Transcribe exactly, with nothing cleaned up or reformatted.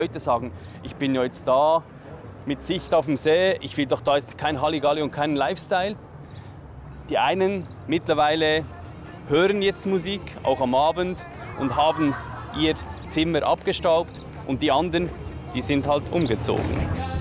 Leute sagen, ich bin ja jetzt da mit Sicht auf den See, ich will doch da jetzt kein Halligalli und keinen Lifestyle. Die einen mittlerweile hören jetzt Musik, auch am Abend, und haben ihr Zimmer abgestaubt, und die anderen, die sind halt umgezogen.